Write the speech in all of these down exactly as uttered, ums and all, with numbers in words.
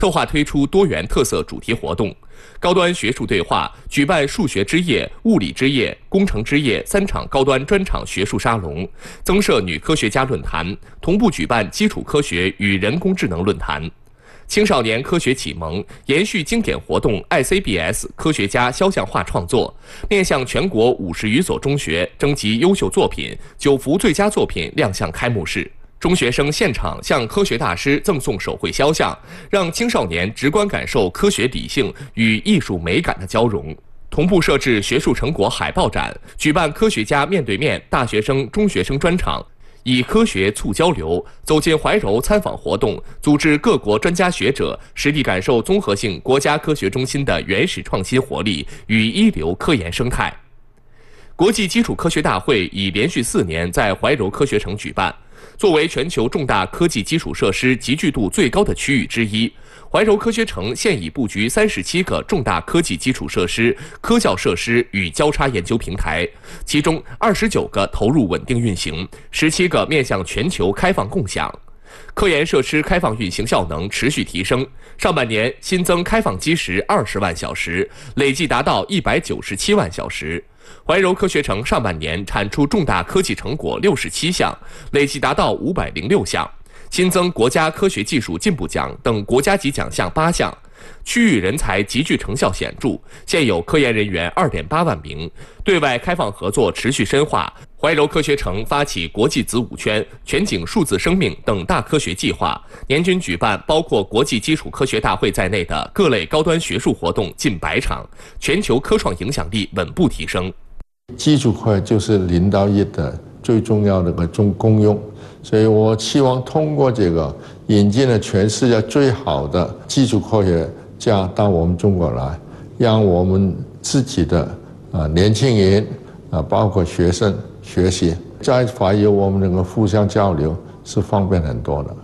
策划推出多元特色主题活动，高端学术对话举办数学之夜、物理之夜、工程之夜三场高端专场学术沙龙，增设女科学家论坛，同步举办基础科学与人工智能论坛。青少年科学启蒙延续经典活动 I C B S 科学家肖像画创作，面向全国五十余所中学征集优秀作品，九幅最佳作品亮相开幕式。中学生现场向科学大师赠送手绘肖像，让青少年直观感受科学理性与艺术美感的交融。同步设置学术成果海报展，举办科学家面对面大学生、中学生专场，以科学促交流，走进怀柔参访活动，组织各国专家学者实地感受综合性国家科学中心的原始创新活力与一流科研生态。国际基础科学大会已连续四年在怀柔科学城举办。作为全球重大科技基础设施集聚度最高的区域之一，怀柔科学城现已布局三十七个重大科技基础设施、科教设施与交叉研究平台，其中二十九个投入稳定运行，十七个面向全球开放共享。科研设施开放运行效能持续提升，上半年新增开放基石二十万小时，累计达到一百九十七万小时。怀柔科学城上半年产出重大科技成果六十七项，累计达到五百零六项，新增国家科学技术进步奖等国家级奖项八项，区域人才集聚成效显著，现有科研人员二点八万名，对外开放合作持续深化。怀柔科学城发起国际子午圈、全景数字生命等大科学计划，年均举办包括国际基础科学大会在内的各类高端学术活动近百场，全球科创影响力稳步提升。 基础科学就是零到一的最重要的一个中功用，所以我希望通过这个引进了全世界最好的基础科学家到我们中国来，让我们自己的啊年轻人啊包括学生学习，在怀柔我们能够互相交流是方便很多的。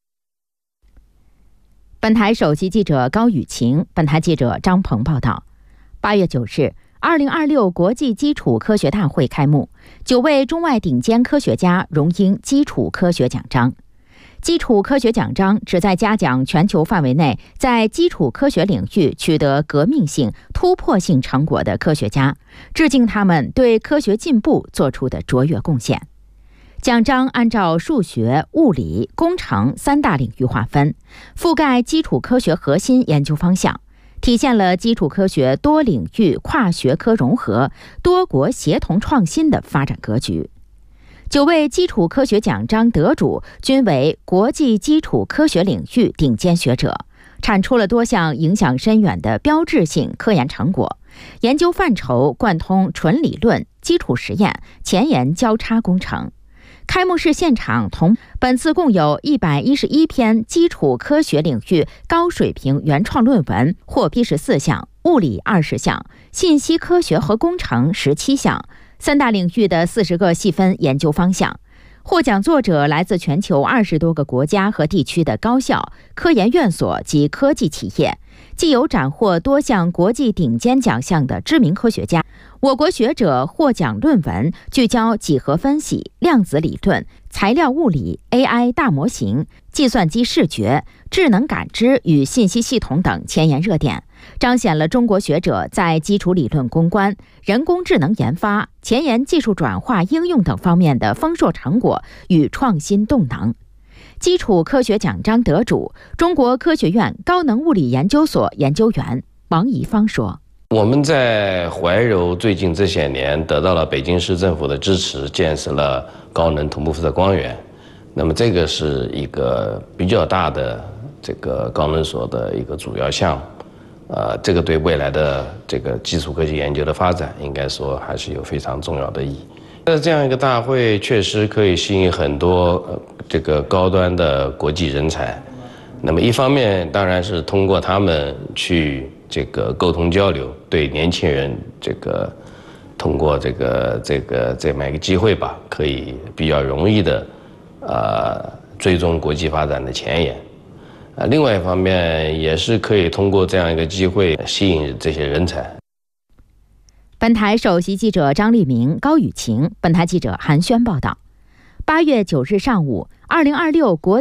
本台首席记者高雨晴，本台记者张鹏报道。八月九日。二零二六国际基础科学大会开幕，九位中外顶尖科学家荣膺基础科学奖章。基础科学奖章旨在嘉奖全球范围内在基础科学领域取得革命性、突破性成果的科学家，致敬他们对科学进步做出的卓越贡献。奖章按照数学、物理、工程三大领域划分，覆盖基础科学核心研究方向，体现了基础科学多领域跨学科融合、多国协同创新的发展格局。九位基础科学奖章得主均为国际基础科学领域顶尖学者，产出了多项影响深远的标志性科研成果，研究范畴贯通纯理论、基础实验、前沿交叉工程。开幕式现场同本次共有一百一十一篇基础科学领域高水平原创论文获批十四项，物理二十项，信息科学和工程十七项，三大领域的四十个细分研究方向。获奖作者来自全球二十多个国家和地区的高校、科研院所及科技企业，既有斩获多项国际顶尖奖项的知名科学家。我国学者获奖论文聚焦几何分析、量子理论、材料物理、A I 大模型、计算机视觉、智能感知与信息系统等前沿热点，彰显了中国学者在基础理论攻关、人工智能研发、前沿技术转化应用等方面的丰硕成果与创新动能。基础科学奖章得主、中国科学院高能物理研究所研究员王怡芳说： 我们在怀柔最近这些年得到了北京市政府的支持，建设了高能同步辐射光源。那么这个是一个比较大的这个高能所的一个主要项目，呃，这个对未来的这个基础科学研究的发展，应该说还是有非常重要的意义。那这样一个大会确实可以吸引很多呃这个高端的国际人才。那么一方面当然是通过他们去这个沟通交流，对年轻人这个通过这个这个这么一个机会吧，可以比较容易的呃追踪国际发展的前沿。啊，另外一方面也是可以通过这样一个机会吸引这些人才。 本台首席记者张立明、高雨晴，本台记者韩轩报道。八月九日上午，二零二六国